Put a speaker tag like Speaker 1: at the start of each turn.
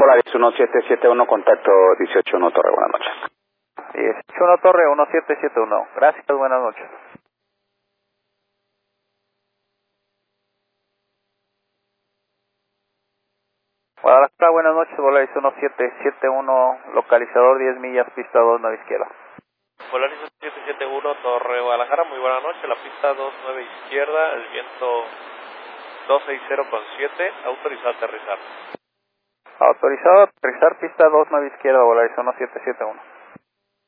Speaker 1: Volaris 1771, contacto 181 Torre, buenas noches.
Speaker 2: 181 Torre, 1771. Gracias, buenas noches. Guadalajara, buenas noches, Volaris 1771, localizador 10 millas, pista 2, 9 izquierda.
Speaker 3: Volaris 1771, Torre Guadalajara, muy buena noche, la pista 29 izquierda, el viento 260,7, autorizado a aterrizar.
Speaker 2: Autorizado a aterrizar, pista 29 izquierda, Volaris 1771.